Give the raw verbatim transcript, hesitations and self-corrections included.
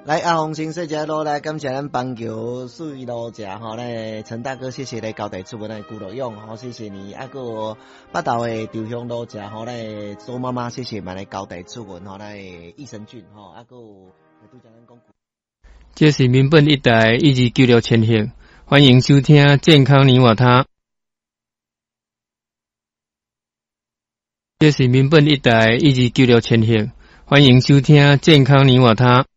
来阿红先说一路来，感谢咱棒球水路食吼咧，陈大哥谢谢你交代出文的古老用吼，谢谢你，啊个北投的稻香路食吼咧，周妈妈谢谢蛮来交代出文吼咧，益生菌吼，啊个拄则咱讲。 这是民本一台一二九六千赫，欢迎收听健康你我他。这是民本一台一二九六千赫，欢迎收听健康你我他。